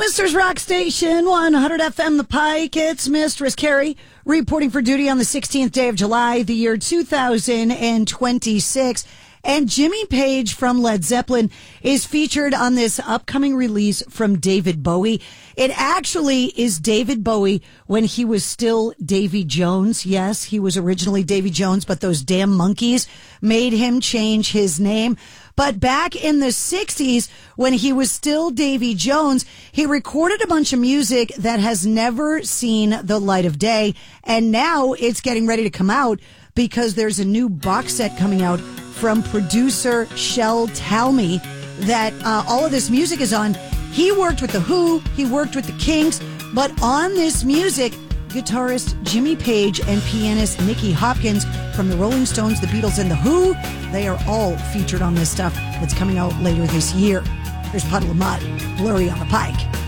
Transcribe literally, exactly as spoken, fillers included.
Chester's Rock Station, one hundred F M The Pike. It's Mistress Carrie reporting for duty on the sixteenth day of July, the year two thousand twenty-six. And Jimmy Page from Led Zeppelin is featured on this upcoming release from David Bowie. It actually is David Bowie when he was still Davy Jones. Yes, he was originally Davy Jones, but those damn monkeys made him change his name. But back in the sixties, when he was still Davy Jones, he recorded a bunch of music that has never seen the light of day. And now it's getting ready to come out because there's a new box set coming out from producer Shel Talmy that uh, all of this music is on. He worked with The Who, he worked with the Kinks, but on this music, guitarist Jimmy Page and pianist Nicky Hopkins from the Rolling Stones, the Beatles, and The Who, they are all featured on this stuff that's coming out later this year. Here's Puddle of Mudd, Blurry on the Pike.